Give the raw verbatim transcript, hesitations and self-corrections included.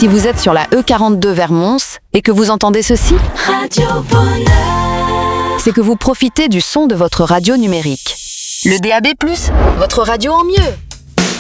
Si vous êtes sur la E quarante-deux vers Mons et que vous entendez ceci, Radio Bonheur. c'est que vous profitez du son de votre radio numérique. Le D A B plus, votre radio en mieux.